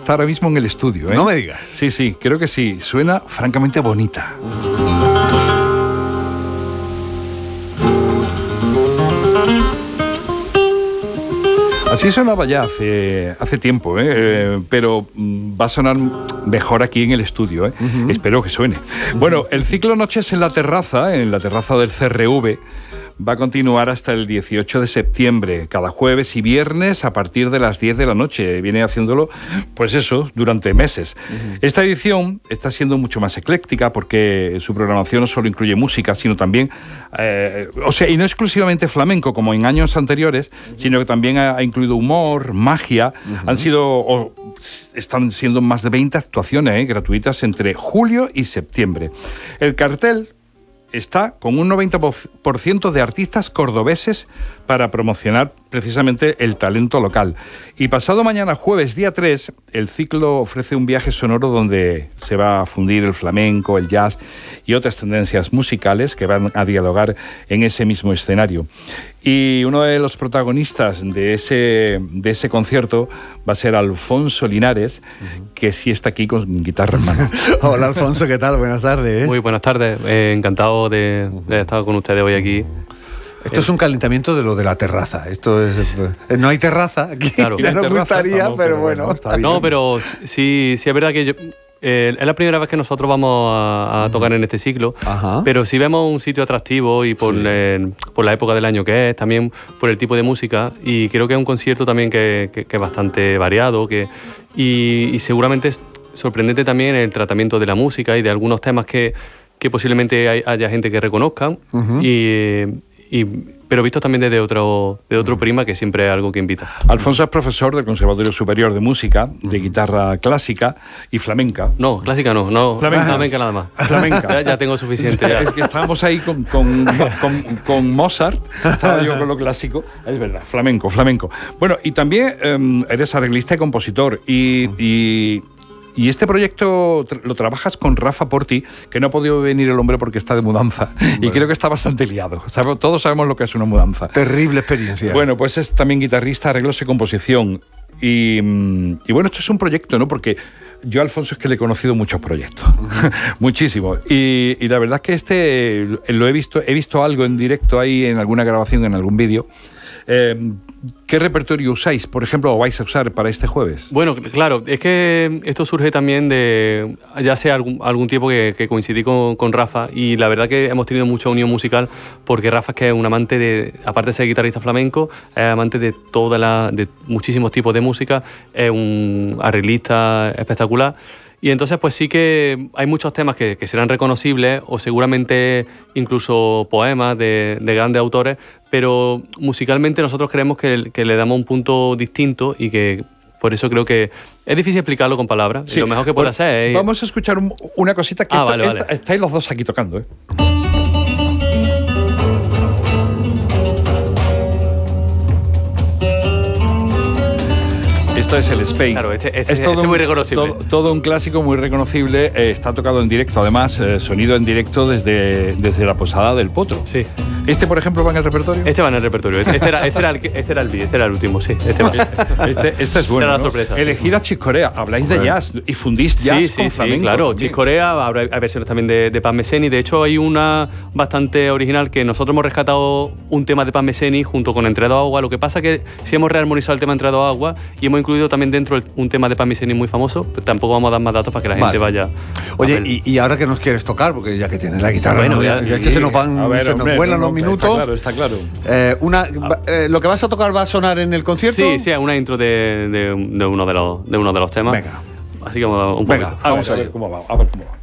está ahora mismo en el estudio, ¿eh? No me digas. Sí, creo que sí. Suena francamente bonita. Así sonaba ya hace tiempo, pero va a sonar mejor aquí en el estudio, ¿eh? Espero que suene. Bueno, el ciclo Noches en la terraza del CRV, va a continuar hasta el 18 de septiembre, cada jueves y viernes a partir de las 10 de la noche. Viene haciéndolo, pues eso, durante meses. Esta edición está siendo mucho más ecléctica porque su programación no solo incluye música, sino también, y no exclusivamente flamenco como en años anteriores, sino que también ha incluido humor, magia. Están siendo más de 20 actuaciones gratuitas entre julio y septiembre. El cartel está con un 90% de artistas cordobeses para promocionar precisamente el talento local. Y pasado mañana, jueves, día 3, el ciclo ofrece un viaje sonoro donde se va a fundir el flamenco, el jazz y otras tendencias musicales que van a dialogar en ese mismo escenario. Y uno de los protagonistas de ese concierto va a ser Alfonso Linares, que sí está aquí con guitarra en mano. Hola Alfonso, ¿qué tal? Buenas tardes. Muy buenas tardes, encantado de estar con ustedes hoy aquí. Esto es un calentamiento de lo de la terraza. Esto es no hay terraza aquí. Claro. Ya nos gustaría, pero bueno. No, pero sí es verdad que es la primera vez que nosotros vamos a tocar en este ciclo. Ajá. Pero si vemos un sitio atractivo y por la época del año que es, también por el tipo de música, y creo que es un concierto también que es bastante variado, y seguramente es sorprendente también el tratamiento de la música y de algunos temas que posiblemente haya gente que reconozca, pero visto también desde otro prisma, que siempre es algo que invita. Alfonso es profesor del Conservatorio Superior de Música, de guitarra clásica y flamenca. No, clásica no. Flamenca nada más. Flamenca. Ya tengo suficiente. Ya. Es que estábamos ahí con Mozart, estaba yo con lo clásico. Es verdad, flamenco. Bueno, y también eres arreglista y compositor, y este proyecto lo trabajas con Rafa Porti, que no ha podido venir el hombre porque está de mudanza. Bueno. Y creo que está bastante liado. Todos sabemos lo que es una mudanza. Terrible experiencia. Bueno, pues es también guitarrista, arreglos y composición. Y bueno, esto es un proyecto, ¿no? Porque yo a Alfonso es que le he conocido muchos proyectos. Muchísimos. Y la verdad es que lo he visto algo en directo ahí, en alguna grabación, en algún vídeo. ¿Qué repertorio usáis, por ejemplo, o vais a usar para este jueves? Bueno, claro, es que esto surge también de ya hace algún tiempo que coincidí con Rafa, y la verdad que hemos tenido mucha unión musical, porque Rafa es que es un amante aparte de ser guitarrista flamenco, es amante de de muchísimos tipos de música, es un arreglista espectacular. Y entonces pues sí que hay muchos temas que serán reconocibles, o seguramente incluso poemas de grandes autores, pero musicalmente nosotros creemos que le damos un punto distinto, y que por eso creo que es difícil explicarlo con palabras. Sí. Y lo mejor que puedo hacer es... Vamos a escuchar una cosita que vale. Estáis los dos aquí tocando, ¿eh? Esto es el Spain. Claro, es muy reconocible. Todo un clásico muy reconocible. Está tocado en directo, además, sonido en directo desde la Posada del Potro. Sí. ¿Este, por ejemplo, va en el repertorio? Este va en el repertorio. Este era el último, sí. Este es bueno, era la ¿no? sorpresa. Elegir a Chick Corea. Habláis de jazz y fundís jazz con flamenco. Sí, claro. También. Chick Corea, hay versiones también de Paz Messeni. De hecho, hay una bastante original que nosotros hemos rescatado un tema de Paz Messeni junto con Entre dos aguas. Lo que pasa es que sí hemos rearmonizado el tema Entre dos aguas y hemos incluido también dentro un tema de Paz Messeni muy famoso. Pero tampoco vamos a dar más datos para que la gente vaya. Oye, ¿y ahora qué nos quieres tocar? Porque ya que tienes la guitarra, bueno, es que se nos vuelan los minutos. Está claro. ¿Lo que vas a tocar va a sonar en el concierto? Sí, es una intro de uno de los temas. Venga. Así que vamos a un poquito. Vamos a ver cómo va.